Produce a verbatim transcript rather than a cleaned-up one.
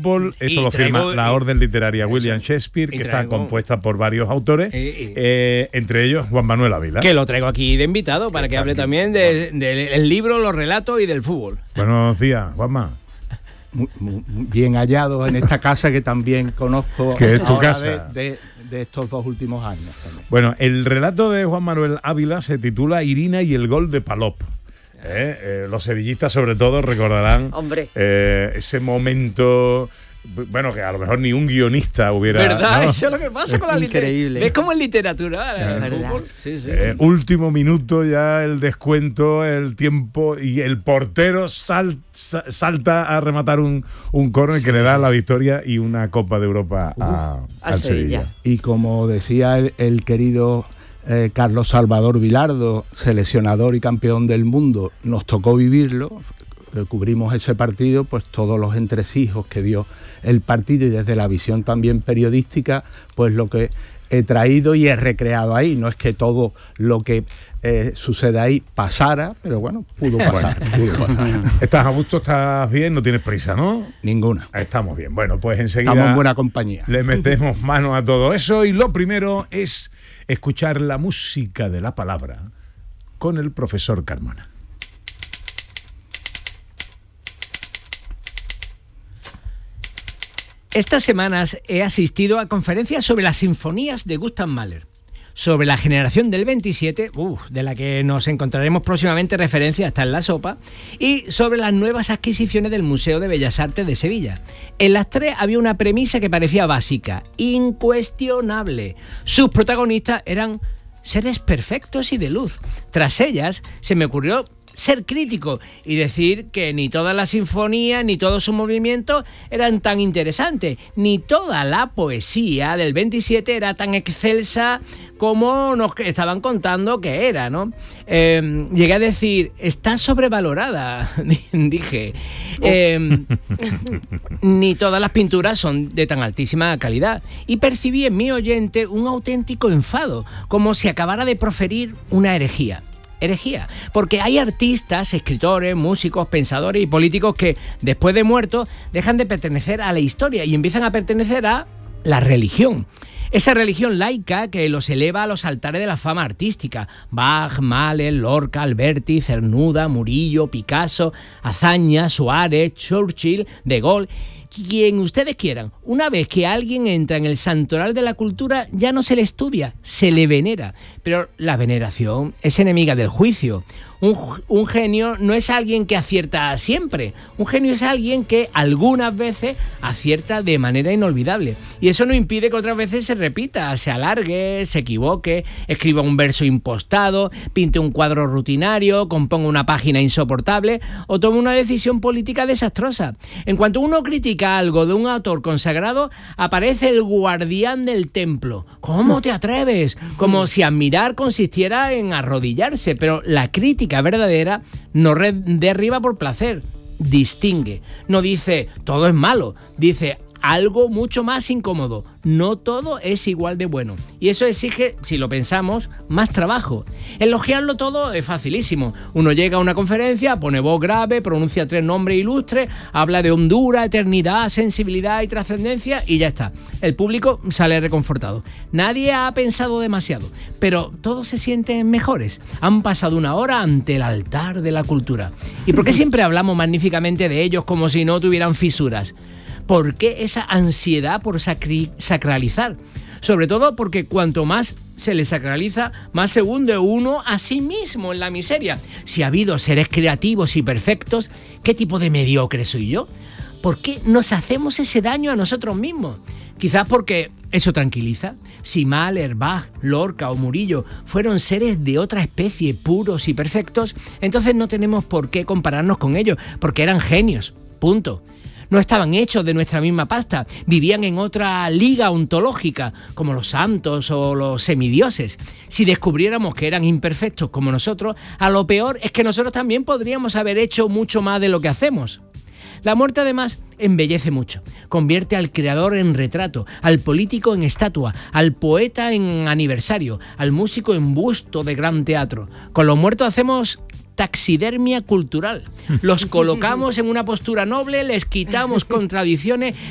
fútbol. Esto Y lo traigo- firma la y- Orden Literaria William eso. Shakespeare, Y que está traigo- compuesta por varios autores, Y- y- eh, entre ellos Juan Manuel Ávila. Que lo traigo aquí de invitado para que hable aquí. también de- del libro, los relatos y del fútbol. Buenos días, Juanma. Muy, muy- muy bien hallado en esta casa que también conozco Que es tu ahora casa. De, de- de estos dos últimos años también. Bueno, el relato de Juan Manuel Ávila se titula Irina y el gol de Palop. Eh, eh, los sevillistas sobre todo recordarán Hombre. eh, ese momento, bueno, que a lo mejor ni un guionista hubiera... ¿Verdad? ¿no? Eso es lo que pasa con la literatura. Increíble. ¿Ves cómo en literatura el ¿Verdad? fútbol? Sí, sí. Eh, último minuto, ya el descuento, el tiempo, y el portero sal- sa- salta a rematar un, un córner que le da la victoria y una Copa de Europa a- al al Sevilla. Sevilla. Y como decía el, el querido eh, Carlos Salvador Vilardo, seleccionador y campeón del mundo, nos tocó vivirlo, eh, cubrimos ese partido, pues todos los entresijos que dio el partido y desde la visión también periodística, pues lo que he traído y he recreado ahí. No es que todo lo que eh, sucede ahí pasara, pero bueno, pudo pasar, pudo pasar. ¿Estás a gusto? ¿Estás bien? No tienes prisa, ¿no? Ninguna. Estamos bien. Bueno, pues enseguida Estamos en buena compañía. le metemos mano a todo eso y lo primero es escuchar la música de la palabra con el profesor Carmona. Estas semanas he asistido a conferencias sobre las sinfonías de Gustav Mahler, sobre la generación del veintisiete, uf, de la que nos encontraremos próximamente referencia hasta en la sopa, y sobre las nuevas adquisiciones del Museo de Bellas Artes de Sevilla. En las tres había una premisa que parecía básica, incuestionable. Sus protagonistas eran seres perfectos y de luz. Tras ellas, se me ocurrió ser crítico y decir que ni toda la sinfonía ni todo su movimiento eran tan interesantes, ni toda la poesía del veintisiete era tan excelsa como nos estaban contando que era, ¿no? Eh, llegué a decir, está sobrevalorada, dije. Eh, ni todas las pinturas son de tan altísima calidad. Y percibí en mi oyente un auténtico enfado, como si acabara de proferir una herejía. herejía, porque hay artistas, escritores, músicos, pensadores y políticos que después de muertos dejan de pertenecer a la historia y empiezan a pertenecer a la religión. Esa religión laica que los eleva a los altares de la fama artística. Bach, Mahler, Lorca, Alberti, Cernuda, Murillo, Picasso, Azaña, Suárez, Churchill, De Gaulle, quien ustedes quieran. Una vez que alguien entra en el santoral de la cultura, ya no se le estudia, se le venera. Pero la veneración es enemiga del juicio. Un, un genio no es alguien que acierta siempre. Un genio es alguien que algunas veces acierta de manera inolvidable. Y eso no impide que otras veces se repita, se alargue, se equivoque, escriba un verso impostado, pinte un cuadro rutinario, componga una página insoportable o tome una decisión política desastrosa. En cuanto uno critica algo de un autor consagrado, aparece el guardián del templo. ¿Cómo te atreves? Como si admirar consistiera en arrodillarse, pero la crítica verdadera no re- derriba por placer, distingue. No dice todo es malo, dice algo mucho más incómodo. No todo es igual de bueno. Y eso exige, si lo pensamos, más trabajo. Elogiarlo todo es facilísimo. Uno llega a una conferencia, pone voz grave, pronuncia tres nombres ilustres, habla de hondura, eternidad, sensibilidad y trascendencia y ya está. El público sale reconfortado. Nadie ha pensado demasiado, pero todos se sienten mejores. Han pasado una hora ante el altar de la cultura. ¿Y por qué siempre hablamos magníficamente de ellos como si no tuvieran fisuras? ¿Por qué esa ansiedad por sacri- sacralizar? Sobre todo porque cuanto más se le sacraliza, más se hunde uno a sí mismo en la miseria. Si ha habido seres creativos y perfectos, ¿qué tipo de mediocre soy yo? ¿Por qué nos hacemos ese daño a nosotros mismos? Quizás porque eso tranquiliza. Si Mahler, Bach, Lorca o Murillo fueron seres de otra especie, puros y perfectos, entonces no tenemos por qué compararnos con ellos, porque eran genios. Punto. No estaban hechos de nuestra misma pasta, vivían en otra liga ontológica, como los santos o los semidioses. Si descubriéramos que eran imperfectos como nosotros, a lo peor es que nosotros también podríamos haber hecho mucho más de lo que hacemos. La muerte, además, embellece mucho. Convierte al creador en retrato, al político en estatua, al poeta en aniversario, al músico en busto de gran teatro. Con los muertos hacemos taxidermia cultural. Los colocamos en una postura noble, les quitamos contradicciones,